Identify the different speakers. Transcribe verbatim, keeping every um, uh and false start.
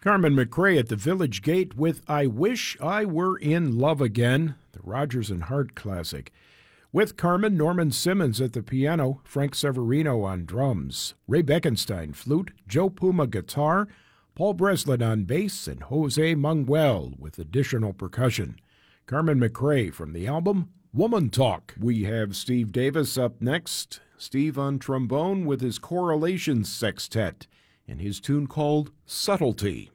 Speaker 1: Carmen McRae at the Village Gate with I Wish I Were in Love Again, the Rodgers and Hart classic. With Carmen, Norman Simmons at the piano, Frank Severino on drums, Ray Beckenstein flute, Joe Puma guitar, Paul Breslin on bass, and Jose Manuel with additional percussion. Carmen McRae from the album Woman Talk. We have Steve Davis up next. Steve on trombone with his Correlations Sextet and his tune called Subtlety.